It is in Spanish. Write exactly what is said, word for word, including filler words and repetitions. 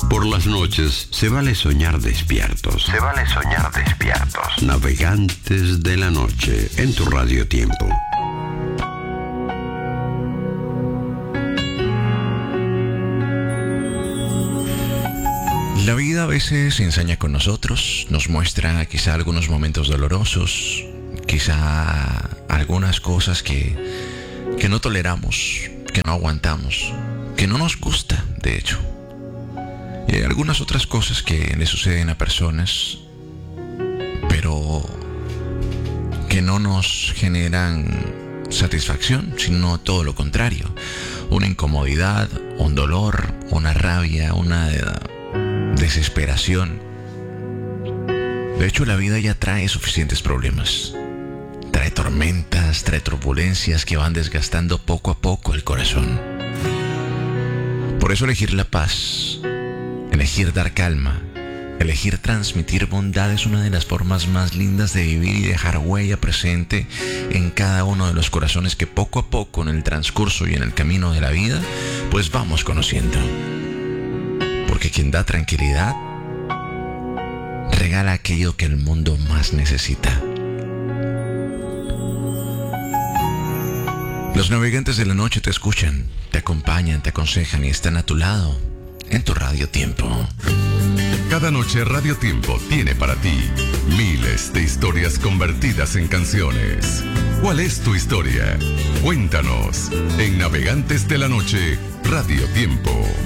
Por las noches se vale soñar despiertos. Se vale soñar despiertos. Navegantes de la noche en tu Radio Tiempo. La vida a veces se ensaña con nosotros, nos muestra quizá algunos momentos dolorosos, quizá algunas cosas que, que no toleramos, que no aguantamos, que no nos gusta, de hecho. Y hay algunas otras cosas que le suceden a personas, pero que no nos generan satisfacción, sino todo lo contrario. Una incomodidad, un dolor, una rabia, una desesperación. De hecho, la vida ya trae suficientes problemas. Trae tormentas, trae turbulencias que van desgastando poco a poco el corazón. Por eso elegir la paz, elegir dar calma, elegir transmitir bondad es una de las formas más lindas de vivir y dejar huella presente en cada uno de los corazones que poco a poco en el transcurso y en el camino de la vida, pues vamos conociendo. Porque quien da tranquilidad, regala aquello que el mundo más necesita. Los navegantes de la noche te escuchan, te acompañan, te aconsejan y están a tu lado en tu Radio Tiempo. Cada noche Radio Tiempo tiene para ti miles de historias convertidas en canciones. ¿Cuál es tu historia? Cuéntanos en Navegantes de la Noche Radio Tiempo.